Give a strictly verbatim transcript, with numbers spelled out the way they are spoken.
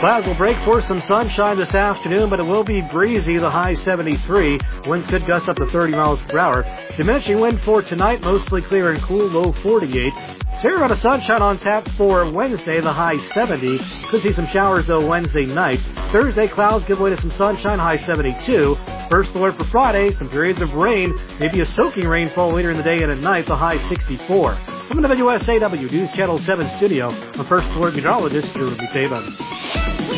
Clouds will break for some sunshine this afternoon, but it will be breezy, the high seventy-three. Winds could gust up to thirty miles per hour. Diminishing wind for tonight, mostly clear and cool, low forty-eight. Fair amount of sunshine on tap for Wednesday, the high seventy. Could see some showers, though, Wednesday night. Thursday, clouds give way to some sunshine, high seventy-two. First alert for Friday, some periods of rain, maybe a soaking rainfall later in the day and at night, the high sixty-four. From the W S A W News Channel seven studio, I'm First Alert Meteorologist Drew Buteba.